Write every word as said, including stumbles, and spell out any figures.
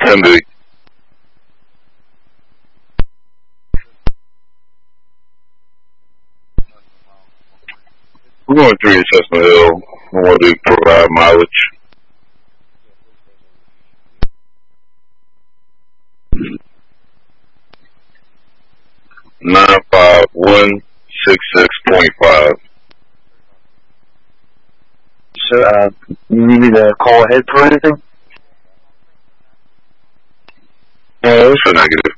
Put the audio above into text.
Indeed. We're going through Chestnut Hill. I want to provide mileage. Nine five one six six point five. So, uh, you need me to call ahead for anything? No, it's a negative.